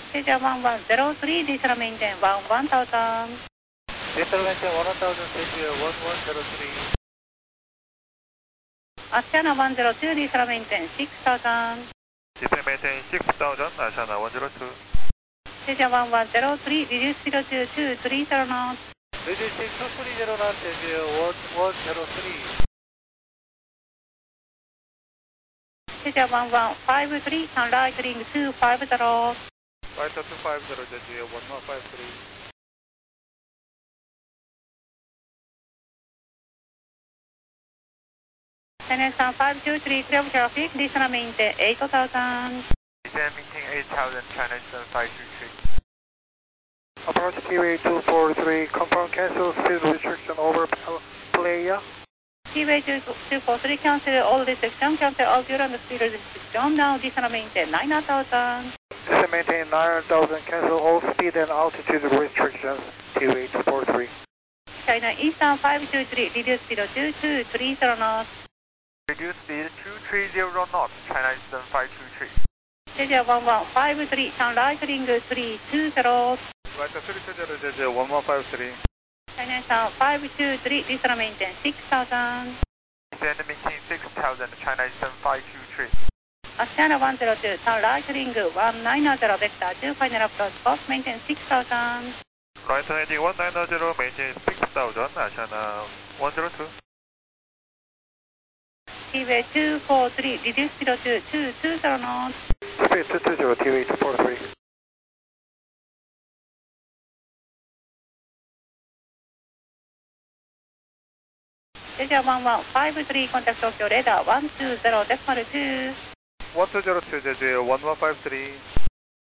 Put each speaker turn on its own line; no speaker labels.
Cesar 1103, diesel maintain 1000.
Diesel maintain 1000, Cesar 1103.
Asiana 102, diesel maintain 6000.
Diesel maintain 6000, Asiana 102.
Cesar 1103, reduce 0230 knots.
Reducing 230 knots, Cesar 1103.
Cesar 1153, turn right ring 250.
Right 250, Cesar 1153.
NS 523, clear of traffic, diesel maintain 8000.
Diesel maintain 8000, China Eastern 523.
Approach T-Way 243, confirm cancel speed restriction over Playa.
T-Way 243, cancel all restriction, cancel all fuel and speed restriction. Now diesel maintain 9000.
Diesel maintain 9000, cancel all speed and altitude restrictions. T-Way 243.
China Eastern 523, reduce speed 2230 knots.
Reduce speed 230 knots, China Eastern 523.
Cesar 1153, turn right ring 320.
Right 320, Cesar 1153.
China Eastern 523, diesel maintain 6000.
Diesel maintain 6000, China Eastern 523.
Asiana 102, turn right ring 190, vector 2, final approach, cost maintain 6000.
Right heading 190, maintain 6000, Asiana 102.
T-Way 243, reduce speed 2220 knots.
Speed 220, T-Way 243.
Cesar 1153, contact Tokyo radar 120.2.
1202, Cesar 1153.